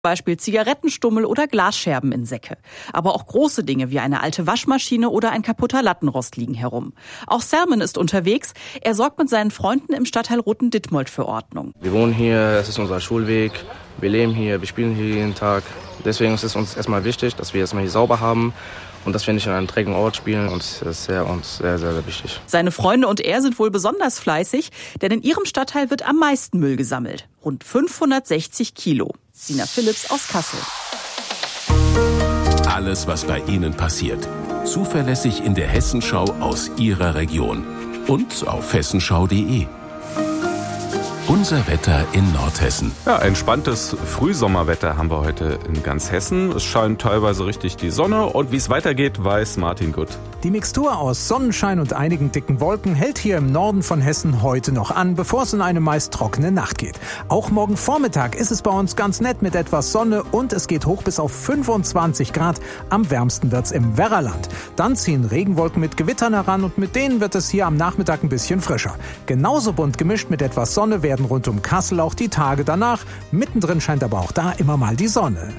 Beispiel Zigarettenstummel oder Glasscherben in Säcke. Aber auch große Dinge wie eine alte Waschmaschine oder ein kaputter Lattenrost liegen herum. Auch Salman ist unterwegs. Er sorgt mit seinen Freunden im Stadtteil Roten-Dittmold für Ordnung. Wir wohnen hier, es ist unser Schulweg. Wir leben hier, wir spielen hier jeden Tag. Deswegen ist es uns erstmal wichtig, dass wir erstmal hier sauber haben und dass wir nicht an einem dreckigen Ort spielen. Und das ist uns sehr, sehr, sehr wichtig. Seine Freunde und er sind wohl besonders fleißig, denn in ihrem Stadtteil wird am meisten Müll gesammelt. Rund 560 Kilo. Sina Phillips aus Kassel. Alles, was bei Ihnen passiert. Zuverlässig in der Hessenschau aus Ihrer Region. Und auf hessenschau.de. Unser Wetter in Nordhessen. Ja, entspanntes Frühsommerwetter haben wir heute in ganz Hessen. Es scheint teilweise richtig die Sonne und wie es weitergeht, weiß Martin Gutt. Die Mixtur aus Sonnenschein und einigen dicken Wolken hält hier im Norden von Hessen heute noch an, bevor es in eine meist trockene Nacht geht. Auch morgen Vormittag ist es bei uns ganz nett mit etwas Sonne und es geht hoch bis auf 25 Grad. Am wärmsten wird's im Werraland. Dann ziehen Regenwolken mit Gewittern heran und mit denen wird es hier am Nachmittag ein bisschen frischer. Genauso bunt gemischt mit etwas Sonne werden rund um Kassel auch die Tage danach. Mittendrin scheint aber auch da immer mal die Sonne.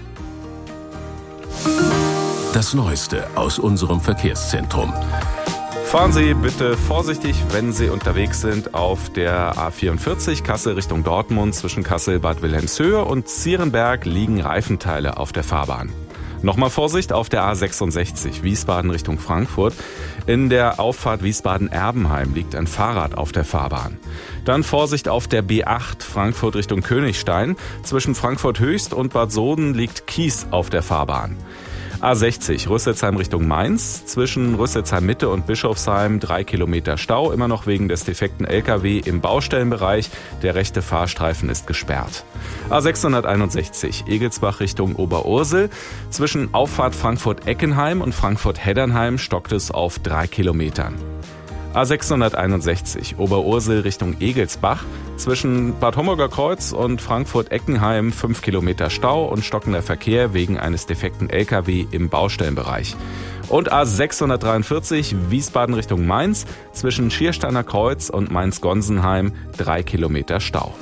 Das Neueste aus unserem Verkehrszentrum. Fahren Sie bitte vorsichtig, wenn Sie unterwegs sind auf der A44 Kassel Richtung Dortmund. Zwischen Kassel-Bad Wilhelmshöhe und Zierenberg liegen Reifenteile auf der Fahrbahn. Nochmal Vorsicht auf der A66 Wiesbaden Richtung Frankfurt. In der Auffahrt Wiesbaden-Erbenheim liegt ein Fahrrad auf der Fahrbahn. Dann Vorsicht auf der B8 Frankfurt Richtung Königstein. Zwischen Frankfurt Höchst und Bad Soden liegt Kies auf der Fahrbahn. A60 Rüsselsheim Richtung Mainz. Zwischen Rüsselsheim Mitte und Bischofsheim 3 Kilometer Stau. Immer noch wegen des defekten LKW im Baustellenbereich. Der rechte Fahrstreifen ist gesperrt. A661 Egelsbach Richtung Oberursel. Zwischen Auffahrt Frankfurt-Eckenheim und Frankfurt-Heddernheim stockt es auf 3 Kilometern. A661 Oberursel Richtung Egelsbach. Zwischen Bad Homburger Kreuz und Frankfurt-Eckenheim 5 Kilometer Stau und stockender Verkehr wegen eines defekten LKW im Baustellenbereich. Und A643 Wiesbaden Richtung Mainz. Zwischen Schiersteiner Kreuz und Mainz-Gonsenheim 3 Kilometer Stau.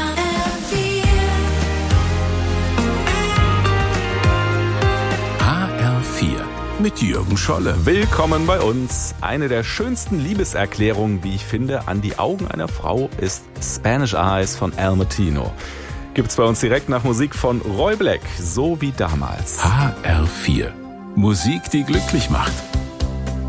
Mit Jürgen Scholle. Willkommen bei uns. Eine der schönsten Liebeserklärungen, wie ich finde, an die Augen einer Frau ist Spanish Eyes von Al Martino. Gibt's bei uns direkt nach Musik von Roy Black, so wie damals. HR4. Musik, die glücklich macht.